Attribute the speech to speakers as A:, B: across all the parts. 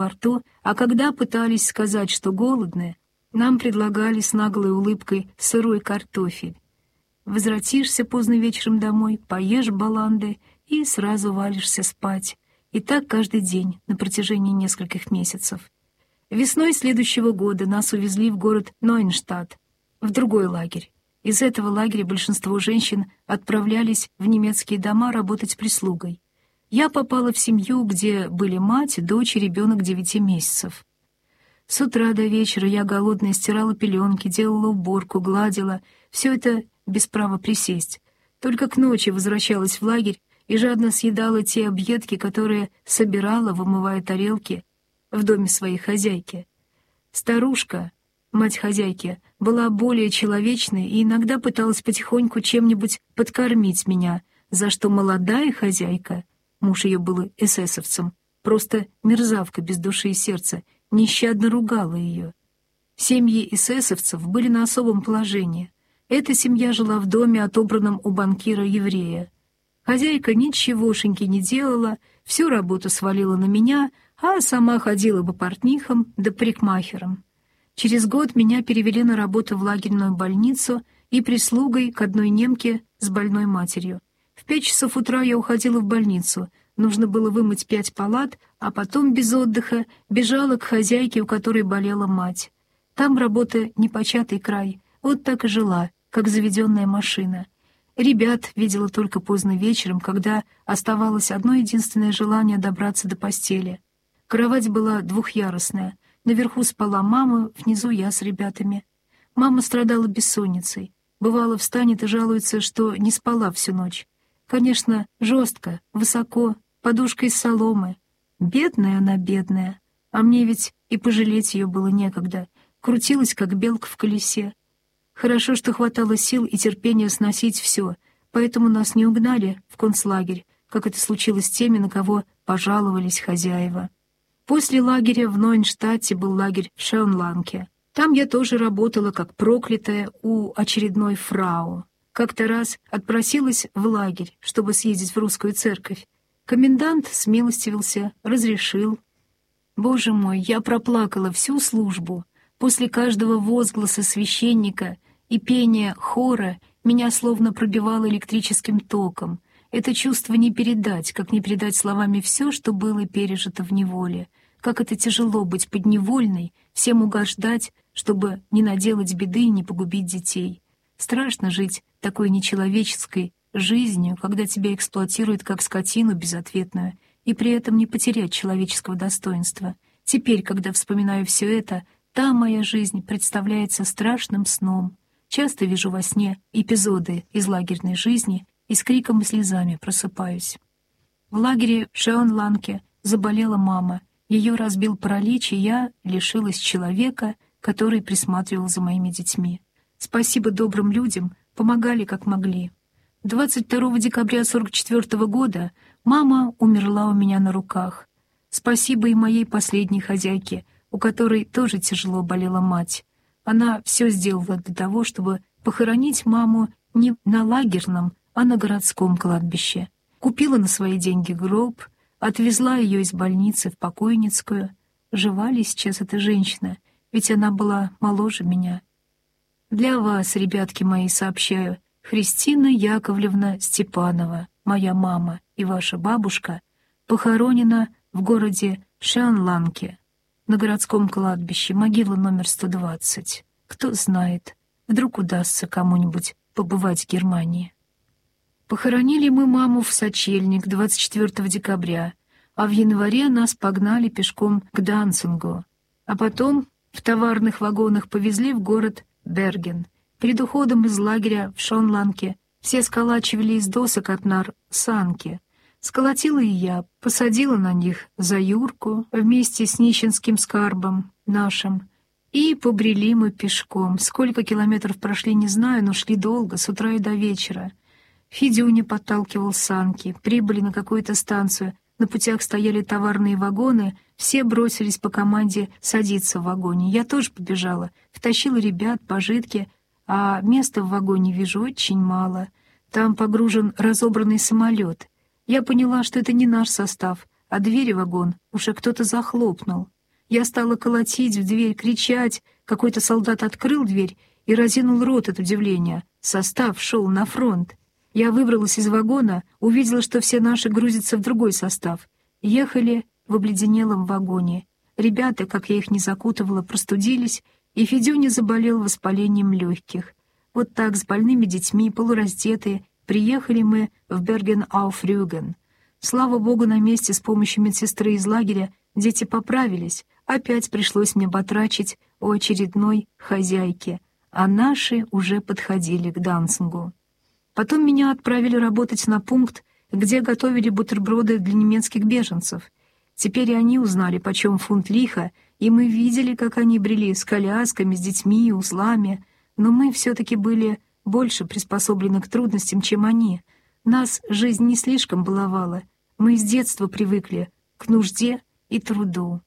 A: во рту, а когда пытались сказать, что голодны, нам предлагали с наглой улыбкой сырой картофель. Возвратишься поздно вечером домой, поешь баланды и сразу валишься спать. И так каждый день на протяжении нескольких месяцев. Весной следующего года нас увезли в город Нойнштадт, в другой лагерь. Из этого лагеря большинство женщин отправлялись в немецкие дома работать прислугой. Я попала в семью, где были мать, дочь и ребенок 9 месяцев. С утра до вечера я голодная стирала пеленки, делала уборку, гладила. Все это без права присесть. Только к ночи возвращалась в лагерь и жадно съедала те объедки, которые собирала, вымывая тарелки в доме своей хозяйки. Старушка, мать хозяйки, была более человечной и иногда пыталась потихоньку чем-нибудь подкормить меня, за что молодая хозяйка, муж ее был эсэсовцем, просто мерзавка без души и сердца, нещадно ругала ее. Семьи эсэсовцев были на особом положении. Эта семья жила в доме, отобранном у банкира-еврея. Хозяйка ничегошеньки не делала, всю работу свалила на меня, а сама ходила по портнихам да парикмахерам. Через год меня перевели на работу в лагерную больницу и прислугой к одной немке с больной матерью. В 5 часов утра я уходила в больницу. Нужно было вымыть 5 палат, а потом без отдыха бежала к хозяйке, у которой болела мать. Там работа непочатый край. Вот так и жила, как заведенная машина. Ребят видела только поздно вечером, когда оставалось одно единственное желание добраться до постели. Кровать была двухъярусная. Наверху спала мама, внизу я с ребятами. Мама страдала бессонницей. Бывало, встанет и жалуется, что не спала всю ночь. Конечно, жестко, высоко, подушка из соломы. Бедная она, бедная. А мне ведь и пожалеть ее было некогда. Крутилась, как белка в колесе. Хорошо, что хватало сил и терпения сносить все, поэтому нас не угнали в концлагерь, как это случилось с теми, на кого пожаловались хозяева. После лагеря в Нойнштадте был лагерь в Шонланке. Там я тоже работала, как проклятая, у очередной фрау. Как-то раз отпросилась в лагерь, чтобы съездить в русскую церковь. Комендант смилостивился, разрешил. Боже мой, я проплакала всю службу. После каждого возгласа священника и пения хора меня словно пробивало электрическим током. Это чувство не передать, как не передать словами все, что было пережито в неволе. Как это тяжело быть подневольной, всем угождать, чтобы не наделать беды и не погубить детей. Страшно жить такой нечеловеческой жизнью, когда тебя эксплуатируют как скотину безответную, и при этом не потерять человеческого достоинства. Теперь, когда вспоминаю все это, та моя жизнь представляется страшным сном. Часто вижу во сне эпизоды из лагерной жизни и с криком и слезами просыпаюсь. В лагере в Шонланке заболела мама. Ее разбил паралич, и я лишилась человека, который присматривал за моими детьми. Спасибо добрым людям, помогали как могли. 22 декабря 1944 года мама умерла у меня на руках. Спасибо и моей последней хозяйке, у которой тоже тяжело болела мать. Она все сделала для того, чтобы похоронить маму не на лагерном, а на городском кладбище. Купила на свои деньги гроб, отвезла ее из больницы в покойницкую. Жива ли сейчас эта женщина? Ведь она была моложе меня. Для вас, ребятки мои, сообщаю, Христина Яковлевна Степанова, моя мама и ваша бабушка, похоронена в городе Шонланке, на городском кладбище, могила номер 120. Кто знает, вдруг удастся кому-нибудь побывать в Германии. Похоронили мы маму в сочельник 24 декабря, а в январе нас погнали пешком к Данцингу, а потом в товарных вагонах повезли в город Берген. Перед уходом из лагеря в Шонланке все сколачивали из досок от нар санки. Сколотила и я, посадила на них Заюрку вместе с нищенским скарбом нашим. И побрели мы пешком. Сколько километров прошли, не знаю, но шли долго, с утра и до вечера. Федюня подталкивал санки, прибыли на какую-то станцию. На путях стояли товарные вагоны, все бросились по команде садиться в вагоне. Я тоже побежала, втащила ребят, пожитки, а места в вагоне вижу очень мало. Там погружен разобранный самолет. Я поняла, что это не наш состав, а двери в вагон уже кто-то захлопнул. Я стала колотить в дверь, кричать. Какой-то солдат открыл дверь и разинул рот от удивления. Состав шел на фронт. Я выбралась из вагона, увидела, что все наши грузятся в другой состав. Ехали в обледенелом вагоне. Ребята, как я их не закутывала, простудились, и Федюня заболел воспалением легких. Вот так, с больными детьми, полураздетые, приехали мы в Берген-ауф-Рюген. Слава богу, на месте с помощью медсестры из лагеря дети поправились. Опять пришлось мне батрачить у очередной хозяйки, а наши уже подходили к Данцингу. Потом меня отправили работать на пункт, где готовили бутерброды для немецких беженцев. Теперь и они узнали, почем фунт лиха, и мы видели, как они брели с колясками, с детьми и узлами, но мы все-таки были больше приспособлены к трудностям, чем они. Нас жизнь не слишком баловала, мы с детства привыкли к нужде и труду.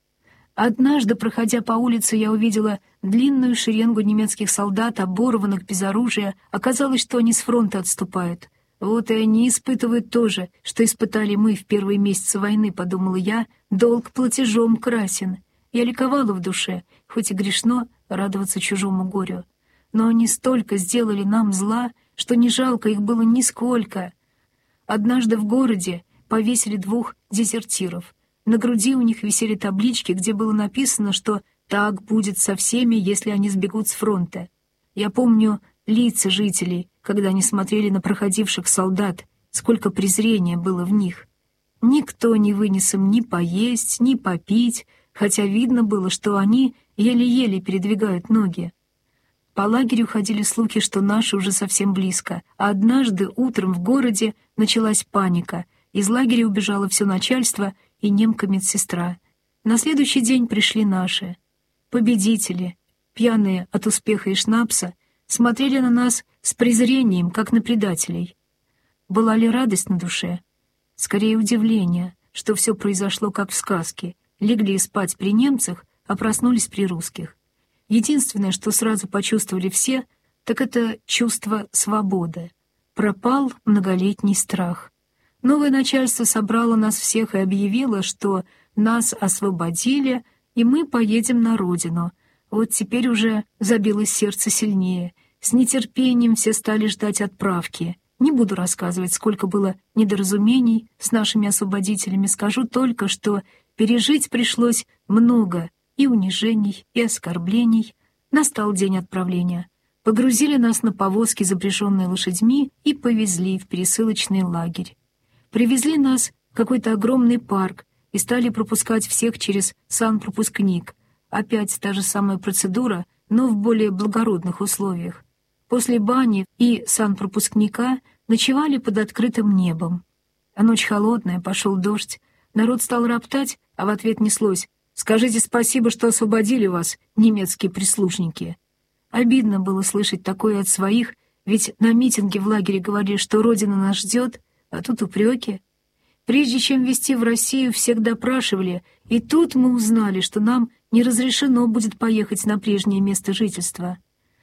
A: Однажды, проходя по улице, я увидела длинную шеренгу немецких солдат, оборванных, без оружия. Оказалось, что они с фронта отступают. Вот и они испытывают то же, что испытали мы в первые месяцы войны, подумала я, долг платежом красен. Я ликовала в душе, хоть и грешно радоваться чужому горю. Но они столько сделали нам зла, что не жалко их было нисколько. Однажды в городе повесили 2 дезертиров. На груди у них висели таблички, где было написано, что так будет со всеми, если они сбегут с фронта. Я помню лица жителей, когда они смотрели на проходивших солдат, сколько презрения было в них. Никто не вынес им ни поесть, ни попить, хотя видно было, что они еле-еле передвигают ноги. По лагерю ходили слухи, что наши уже совсем близко, а однажды утром в городе началась паника. Из лагеря убежало все начальство и немка-медсестра. На следующий день пришли наши. Победители, пьяные от успеха и шнапса, смотрели на нас с презрением, как на предателей. Была ли радость на душе? Скорее удивление, что все произошло как в сказке. Легли спать при немцах, а проснулись при русских. Единственное, что сразу почувствовали все, так это чувство свободы. Пропал многолетний страх. Новое начальство собрало нас всех и объявило, что нас освободили, и мы поедем на родину. Вот теперь уже забилось сердце сильнее. С нетерпением все стали ждать отправки. Не буду рассказывать, сколько было недоразумений с нашими освободителями, скажу только, что пережить пришлось много и унижений, и оскорблений. Настал день отправления. Погрузили нас на повозки, запряженные лошадьми, и повезли в пересылочный лагерь. Привезли нас в какой-то огромный парк и стали пропускать всех через санпропускник. Опять та же самая процедура, но в более благородных условиях. После бани и санпропускника ночевали под открытым небом. А ночь холодная, пошел дождь. Народ стал роптать, а в ответ неслось: «Скажите спасибо, что освободили вас, немецкие прислужники». Обидно было слышать такое от своих, ведь на митинге в лагере говорили, что Родина нас ждет, а тут упреки. Прежде чем везти в Россию, всех допрашивали, и тут мы узнали, что нам не разрешено будет поехать на прежнее место жительства.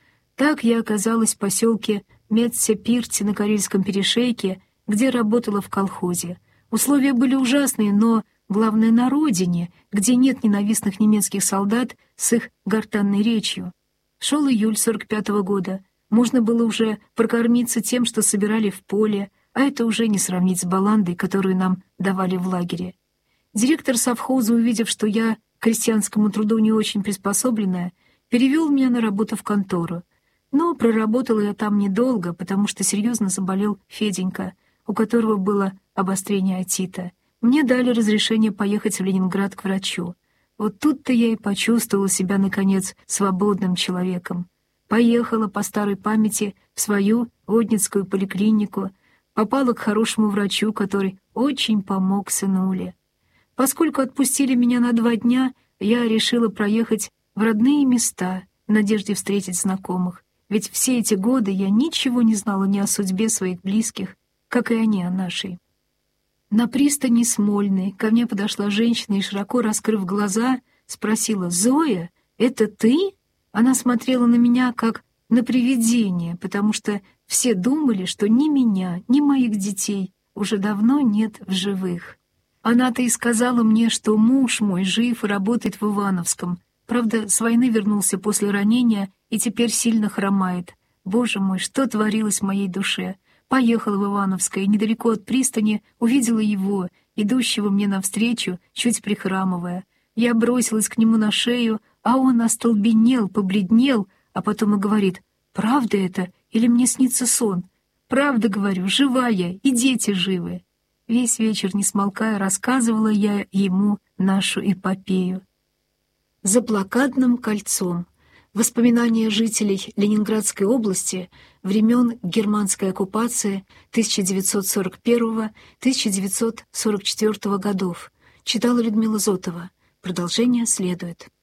A: Так я оказалась в поселке Метсе-Пирти на Карельском перешейке, где работала в колхозе. Условия были ужасные, но главное на родине, где нет ненавистных немецких солдат с их гортанной речью. Шел июль 45-го года. Можно было уже прокормиться тем, что собирали в поле, а это уже не сравнить с баландой, которую нам давали в лагере. Директор совхоза, увидев, что я к крестьянскому труду не очень приспособленная, перевел меня на работу в контору. Но проработала я там недолго, потому что серьезно заболел Феденька, у которого было обострение отита. Мне дали разрешение поехать в Ленинград к врачу. Вот тут-то я и почувствовала себя, наконец, свободным человеком. Поехала по старой памяти в свою Водницкую поликлинику, попала к хорошему врачу, который очень помог сынуле. Поскольку отпустили меня на 2 дня, я решила проехать в родные места в надежде встретить знакомых, ведь все эти годы я ничего не знала ни о судьбе своих близких, как и они о нашей. На пристани Смольной ко мне подошла женщина и, широко раскрыв глаза, спросила: «Зоя, это ты?» Она смотрела на меня, как на привидение, потому что все думали, что ни меня, ни моих детей уже давно нет в живых. Она-то и сказала мне, что муж мой жив и работает в Ивановском. Правда, с войны вернулся после ранения и теперь сильно хромает. Боже мой, что творилось в моей душе! Поехала в Ивановское, недалеко от пристани, увидела его, идущего мне навстречу, чуть прихрамывая. Я бросилась к нему на шею, а он остолбенел, побледнел, а потом и говорит: «Правда это или мне снится сон?» «Правда, говорю, жива я, и дети живы». Весь вечер, не смолкая, рассказывала я ему нашу эпопею. За блокадным кольцом. Воспоминания жителей Ленинградской области времен германской оккупации 1941-1944 годов. Читала Людмила Зотова. Продолжение следует.